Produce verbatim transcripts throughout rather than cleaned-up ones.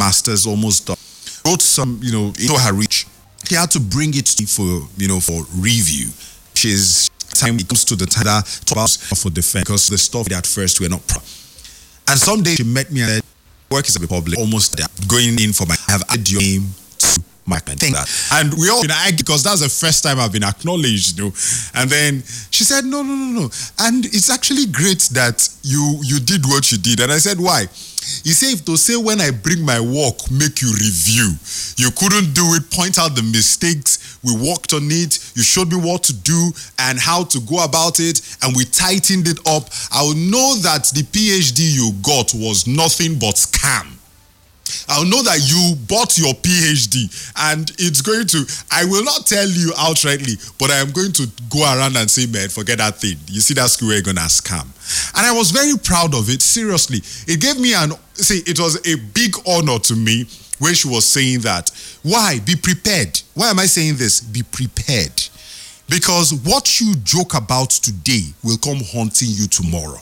master's almost done. Wrote some, you know, into her reach. He had to bring it to for, you know, for review. She's time it comes to the time that about for defense because the stuff at first were not proper. And someday she met me and said, work is a republic, almost there. Going in for my, I have added your name to my thing. That. And we all been arguing because that's the first time I've been acknowledged, you know. And then she said, no, no, no, no. And it's actually great that you you did what you did. And I said, why? He said, if to say when I bring my work, make you review. You couldn't do it, point out the mistakes. We worked on it. You showed me what to do and how to go about it. And we tightened it up. I will know that the PhD you got was nothing but scam. I'll know that you bought your PhD and it's going to, I will not tell you outrightly, but I am going to go around and say, man, forget that thing. You see that school where you're going to scam. And I was very proud of it, seriously. It gave me an, see, it was a big honor to me when she was saying that. Why? Be prepared. Why am I saying this? Be prepared. Because what you joke about today will come haunting you tomorrow.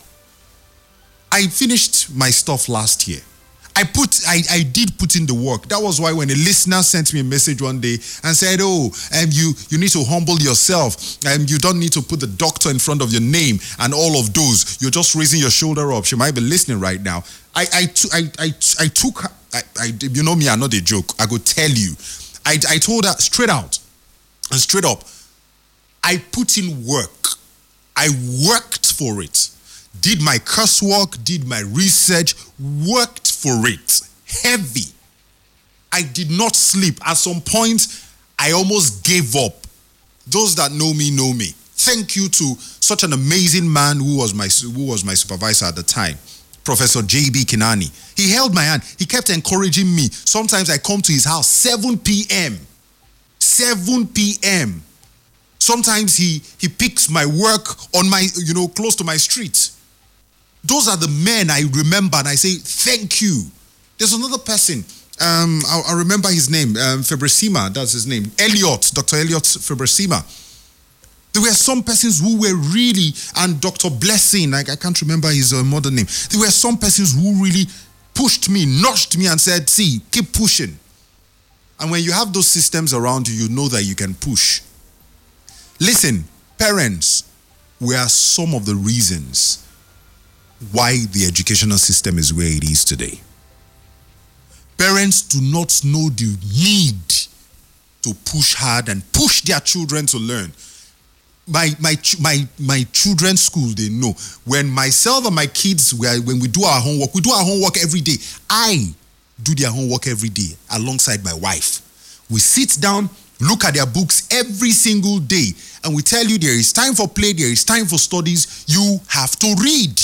I finished my stuff last year. I put, I, I did put in the work. That was why when a listener sent me a message one day and said, oh, um, you, you need to humble yourself. And um, you don't need to put the doctor in front of your name and all of those. You're just raising your shoulder up. She might be listening right now. I, I, I, I, I took, I, I, you know me, I'm not a joke. I could tell you. I, I told her straight out and straight up, I put in work. I worked for it. Did my coursework, did my research, worked for it. Heavy. I did not sleep. At some point, I almost gave up. Those that know me, know me. Thank you to such an amazing man who was my, who was my supervisor at the time, Professor J B Kinani. He held my hand. He kept encouraging me. Sometimes I come to his house, seven p.m. seven p.m. Sometimes he, he picks my work on my, you know, close to my street. Those are the men I remember and I say, thank you. There's another person, um, I, I remember his name, um, Febresima, that's his name, Elliot, Doctor Elliot Febresima. There were some persons who were really, and Doctor Blessing, like I can't remember his uh, modern name. There were some persons who really pushed me, nudged me and said, see, keep pushing. And when you have those systems around you, you know that you can push. Listen, parents were some of the reasons why the educational system is where it is today. Parents do not know the need to push hard and push their children to learn. My my my my children's school, they know. When myself and my kids, were, when we do our homework, we do our homework every day. I do their homework every day alongside my wife. We sit down, look at their books every single day, and we tell you there is time for play, there is time for studies. You have to read.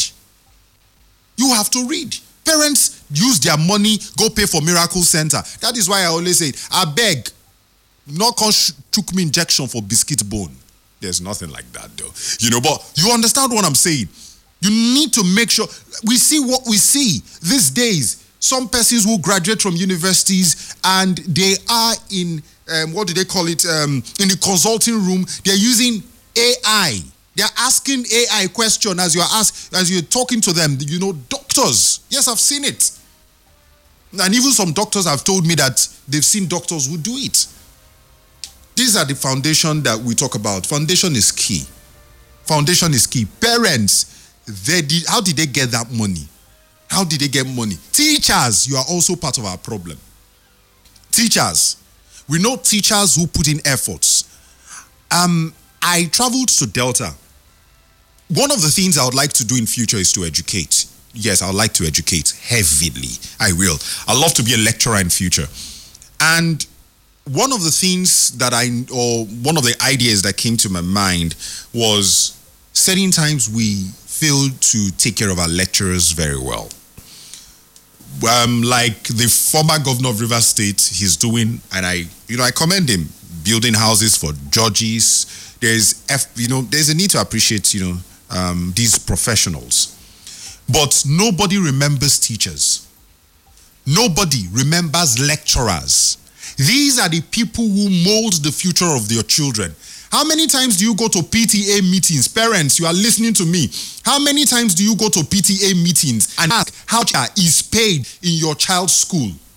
You have to read. Parents use their money, go pay for Miracle Center. That is why I always say, I beg, no come took me injection for biscuit bone. There's nothing like that though. You know, but you understand what I'm saying. You need to make sure, we see what we see these days. Some persons who graduate from universities and they are in, um, what do they call it, um, in the consulting room, they're using A I. They're asking A I question as you're ask, as you're talking to them. You know, doctors. Yes, I've seen it. And even some doctors have told me that they've seen doctors who do it. These are the foundation that we talk about. Foundation is key. Foundation is key. Parents, they did, how did they get that money? How did they get money? Teachers, you are also part of our problem. Teachers. We know teachers who put in efforts. Um, I traveled to Delta. One of the things I would like to do in future is to educate. Yes, I would like to educate heavily. I will. I'd love to be a lecturer in future. And one of the things that I, or one of the ideas that came to my mind was certain times we fail to take care of our lecturers very well. Um, like the former governor of Rivers State, he's doing, and I, you know, I commend him, building houses for judges. There's, F, you know, there's a need to appreciate, you know, um, these professionals. But nobody remembers teachers. Nobody remembers lecturers. These are the people who mold the future of their children. How many times do you go to P T A meetings? Parents, you are listening to me. How many times do you go to P T A meetings and ask how is paid in your child's school?